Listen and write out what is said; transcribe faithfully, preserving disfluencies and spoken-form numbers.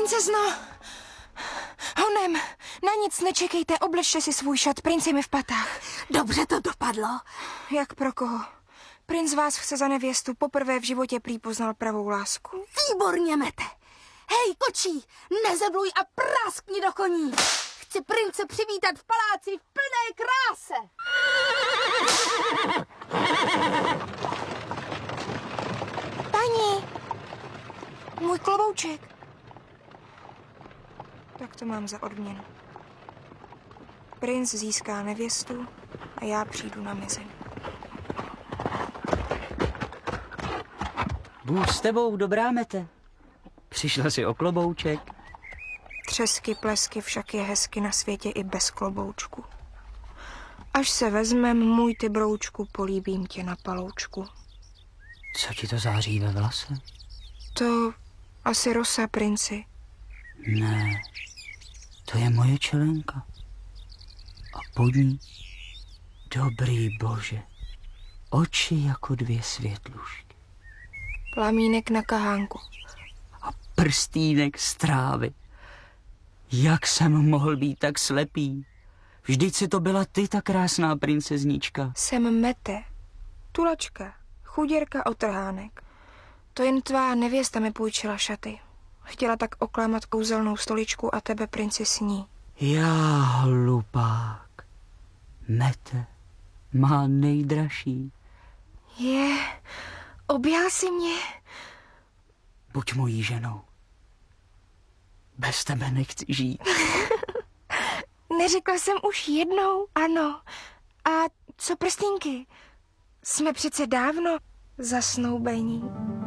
Princezno, honem, na nic nečekejte, oblečte si svůj šat, princ je mi v patách. Dobře to dopadlo. Jak pro koho? Princ vás chce za nevěstu, poprvé v životě prý poznal pravou lásku. Výborně, Mete. Hej, kočí, nezebluj a práskni do koní. Chci prince přivítat v paláci v plné kráse. Paní, můj klobouček. Tak to mám za odměnu. Princ získá nevěstu a já přijdu na mezi. Bůh s tebou, dobrá Mete. Přišla si o klobouček. Třesky, plesky, však je hezky na světě i bez kloboučku. Až se vezmem, můj ty broučku, políbím tě na paloučku. Co ti to září ve vlase? To asi rosa, princi. Ne, to je moje čelenka. A pod ní, dobrý bože, oči jako dvě světlušky. Plamínek na kahánku. A prstýnek z trávy. Jak jsem mohl být tak slepý? Vždyť si to byla ty, ta krásná princeznička. Jsem Mete, tulačka, chuděrka otrhánek. To jen tvá nevěsta mi půjčila šaty. Chtěla tak oklamat kouzelnou stoličku a tebe, princi, s ní. Já hlupák. Mete, má nejdražší. Je, objal si mě. Buď mojí ženou. Bez tebe nechci žít. Neřekla jsem už jednou, ano. A co prstínky? Jsme přece dávno zasnoubení.